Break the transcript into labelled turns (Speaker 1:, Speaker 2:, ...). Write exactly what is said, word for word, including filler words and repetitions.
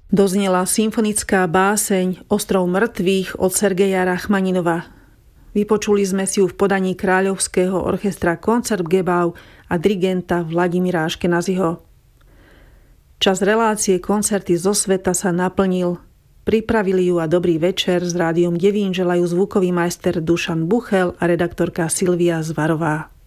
Speaker 1: Doznela symfonická báseň Ostrov mŕtvych od Sergeja Rachmaninova. Vypočuli sme si ju v podaní Kráľovského orchestra Koncertgebouw a dirigenta Vladimíra Aškenaziho. Čas relácie Koncerty zo sveta sa naplnil. Pripravili ju a dobrý večer s Rádiom Devín želajú zvukový majster Dušan Buchel a redaktorka Silvia Zvarová.